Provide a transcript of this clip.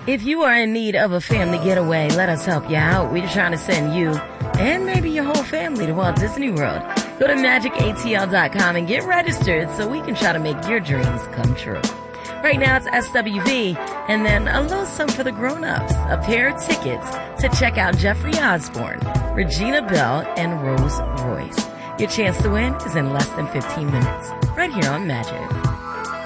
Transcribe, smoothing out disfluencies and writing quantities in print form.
If you are in need of a family getaway, let us help you out. We're trying to send you and maybe your whole family to Walt Disney World. Go to magicatl.com and get registered so we can try to make your dreams come true. Right now it's SWV and then a little something for the grown-ups. A pair of tickets to check out Jeffrey Osborne, Regina Belle, and Rose Royce. Your chance to win is in less than 15 minutes. Right here on Magic.